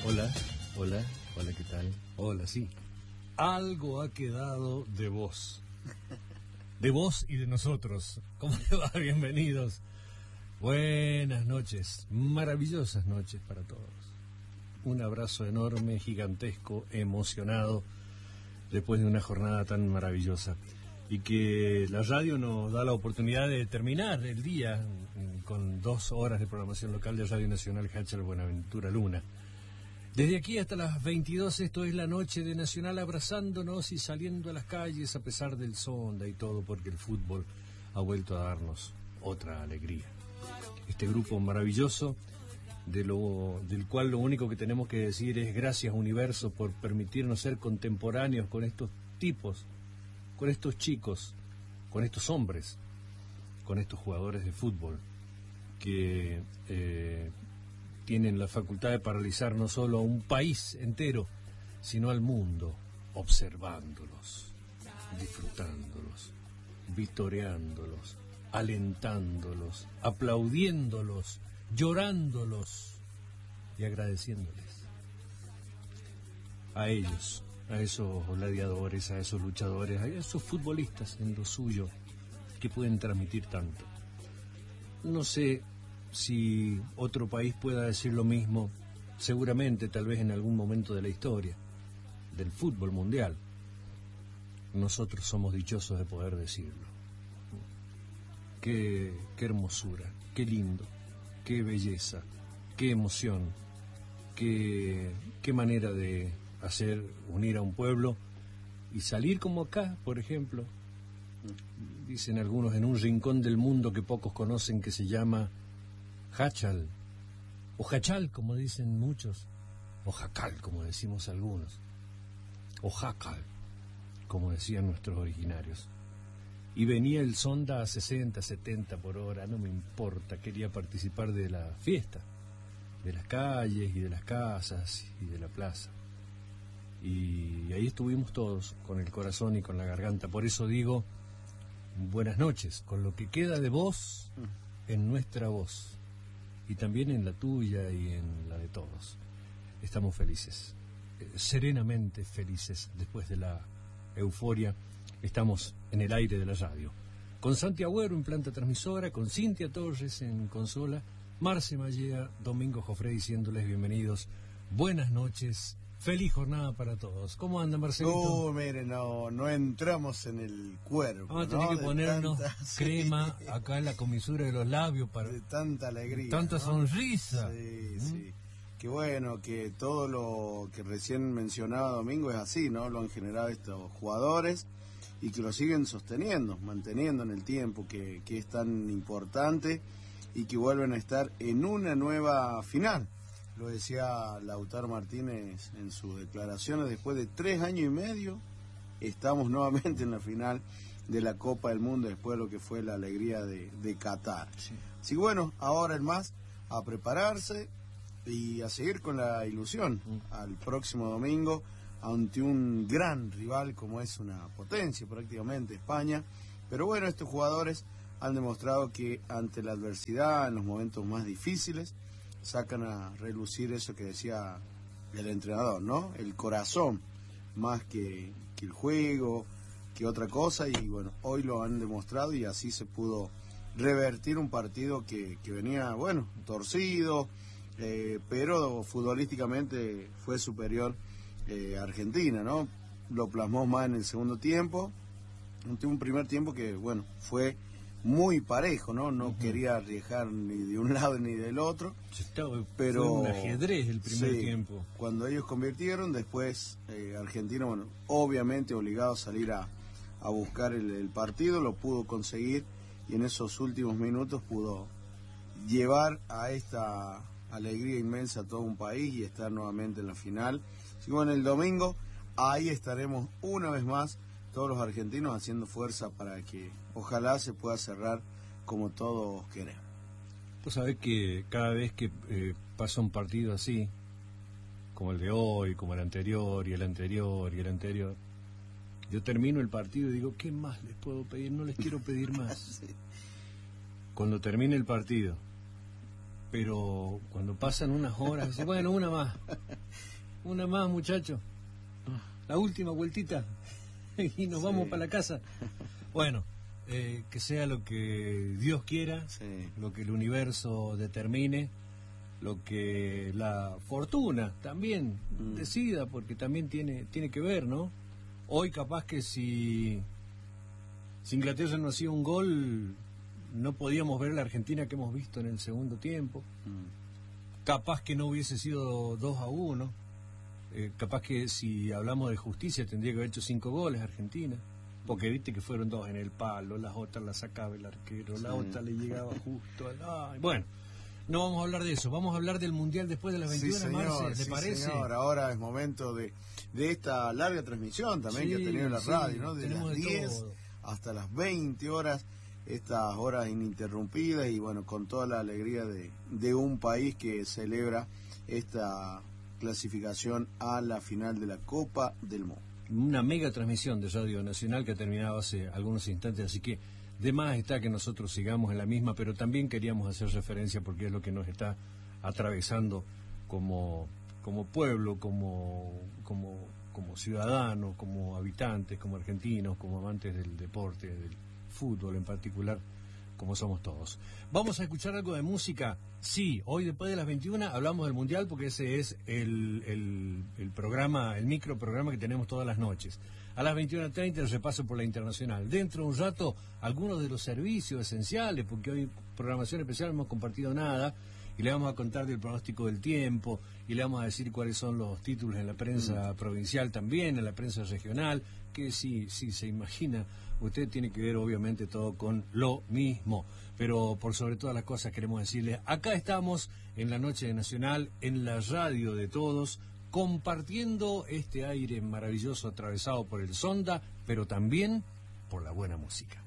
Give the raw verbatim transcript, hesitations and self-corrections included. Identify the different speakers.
Speaker 1: Hola, hola, hola, ¿qué tal? Hola, sí. Algo ha quedado de vos. De vos y de nosotros. ¿Cómo le va? Bienvenidos. Buenas noches, maravillosas noches para todos. Un abrazo enorme, gigantesco, emocionado, después de una jornada tan maravillosa. Y que la radio nos da la oportunidad de terminar el día con dos horas de programación local de Radio Nacional Hachal Buenaventura Luna. Desde aquí hasta las veintidós, esto es la noche de Nacional, abrazándonos y saliendo a las calles a pesar del sonda y todo, porque el fútbol ha vuelto a darnos otra alegría. Este grupo maravilloso, de lo, del cual lo único que tenemos que decir es gracias, universo, por permitirnos ser contemporáneos con estos tipos, con estos chicos, con estos hombres, con estos jugadores de fútbol que eh, tienen la facultad de paralizar no solo a un país entero, sino al mundo, observándolos, disfrutándolos, vitoreándolos, alentándolos, aplaudiéndolos, llorándolos y agradeciéndoles. A ellos, a esos gladiadores, a esos luchadores, a esos futbolistas en lo suyo que pueden transmitir tanto. No sé si otro país pueda decir lo mismo, seguramente, tal vez en algún momento de la historia del fútbol mundial. Nosotros somos dichosos de poder decirlo. Qué, qué hermosura, qué lindo, qué belleza, qué emoción, qué, qué manera de hacer unir a un pueblo y salir como acá, por ejemplo. Dicen algunos, en un rincón del mundo que pocos conocen, que se llama Hachal, o Hachal, como dicen muchos, o Jacal, como decimos algunos, o Jacal, como decían nuestros originarios. Y venía el sonda a sesenta, setenta por hora, no me importa, quería participar de la fiesta, de las calles y de las casas y de la plaza. Y ahí estuvimos todos, con el corazón y con la garganta. Por eso digo, buenas noches, con lo que queda de vos en nuestra voz, y también en la tuya y en la de todos. Estamos felices, eh, serenamente felices, después de la euforia. Estamos en el aire de la radio, con Santi Agüero en planta transmisora, con Cintia Torres en consola, Marce Mallea, Domingo Jofré diciéndoles bienvenidos, buenas noches, feliz jornada para todos. ¿Cómo anda, Marcelito?
Speaker 2: No, mire, no, no entramos en el cuerpo.
Speaker 1: Vamos a
Speaker 2: ¿no?
Speaker 1: tener que
Speaker 2: de
Speaker 1: ponernos
Speaker 2: tanta,
Speaker 1: crema
Speaker 2: sí,
Speaker 1: acá en la comisura de los labios para
Speaker 2: de tanta alegría,
Speaker 1: tanta
Speaker 2: ¿no?
Speaker 1: sonrisa.
Speaker 2: Sí,
Speaker 1: ¿Mm?
Speaker 2: sí. Qué bueno que todo lo que recién mencionaba Domingo es así, ¿no? Lo han generado estos jugadores y que lo siguen sosteniendo, manteniendo en el tiempo, que, que es tan importante, y que vuelven a estar en una nueva final. Lo decía Lautaro Martínez en sus declaraciones, después de tres años y medio estamos nuevamente en la final de la Copa del Mundo, después de lo que fue la alegría de, de Qatar. Sí. Así que bueno, ahora el más a prepararse y a seguir con la ilusión mm. al próximo domingo ante un gran rival como es una potencia prácticamente España. Pero bueno, estos jugadores han demostrado que ante la adversidad, en los momentos más difíciles, sacan a relucir eso que decía el entrenador, ¿no? El corazón, más que, que el juego, que otra cosa, y bueno, hoy lo han demostrado y así se pudo revertir un partido que, que venía, bueno, torcido, eh, pero futbolísticamente fue superior eh, Argentina, ¿no? Lo plasmó más en el segundo tiempo, ante un primer tiempo que, bueno, fue muy parejo, ¿no? No uh-huh. quería arriesgar ni de un lado ni del otro.
Speaker 1: Estaba,
Speaker 2: pero
Speaker 1: fue un ajedrez el primer
Speaker 2: sí,
Speaker 1: tiempo.
Speaker 2: Cuando ellos convirtieron, después eh, Argentina, bueno, obviamente obligado a salir a, a buscar el, el partido, lo pudo conseguir y en esos últimos minutos pudo llevar a esta alegría inmensa a todo un país y estar nuevamente en la final. Así que bueno, el domingo ahí estaremos una vez más, todos los argentinos haciendo fuerza para que ojalá se pueda cerrar como todos queremos.
Speaker 1: Vos sabés que cada vez que eh, pasa un partido así, como el de hoy, como el anterior, y el anterior, y el anterior, yo termino el partido y digo, ¿qué más les puedo pedir? No les quiero pedir más. Sí. Cuando termine el partido. Pero cuando pasan unas horas, dice, bueno, una más. una más, muchachos. La última vueltita y nos sí. vamos para la casa. Bueno, eh, que sea lo que Dios quiera, sí. lo que el universo determine, lo que la fortuna también mm. decida, porque también tiene, tiene que ver, ¿no? Hoy capaz que si, si Inglaterra no hacía un gol, no podíamos ver la Argentina que hemos visto en el segundo tiempo. Mm. Capaz que no hubiese sido dos a uno. Eh, capaz que si hablamos de justicia tendría que haber hecho cinco goles Argentina, porque viste que fueron dos en el palo, las otras las sacaba el arquero, sí. la otra le llegaba justo al... Ay, bueno, no vamos a hablar de eso, vamos a hablar del Mundial después de las veintiuna,
Speaker 2: sí, señor,
Speaker 1: Marce, ¿te
Speaker 2: sí,
Speaker 1: parece?
Speaker 2: Señor. Ahora es momento de, de esta larga transmisión también sí, que ha tenido la sí, radio, ¿no? De las diez todo. Hasta las veinte horas, estas horas ininterrumpidas y bueno, con toda la alegría de, de un país que celebra esta clasificación a la final de la Copa del Mundo.
Speaker 1: Una mega transmisión de Radio Nacional que ha terminado hace algunos instantes, así que de más está que nosotros sigamos en la misma, pero también queríamos hacer referencia porque es lo que nos está atravesando como, como pueblo, como, como, como ciudadanos, como habitantes, como argentinos, como amantes del deporte, del fútbol en particular, como somos todos. ¿Vamos a escuchar algo de música? Sí, hoy después de las veintiuna hablamos del Mundial porque ese es el, el, el programa, el micro programa que tenemos todas las noches. A las veintiuna treinta el repaso por la internacional. Dentro de un rato, algunos de los servicios esenciales, porque hoy programación especial no hemos compartido nada, y le vamos a contar del pronóstico del tiempo, y le vamos a decir cuáles son los títulos en la prensa mm. provincial también, en la prensa regional, que sí, sí, se imagina, usted tiene que ver obviamente todo con lo mismo. Pero por sobre todas las cosas queremos decirle, acá estamos en la Noche Nacional, en la radio de todos, compartiendo este aire maravilloso atravesado por el Sonda, pero también por la buena música.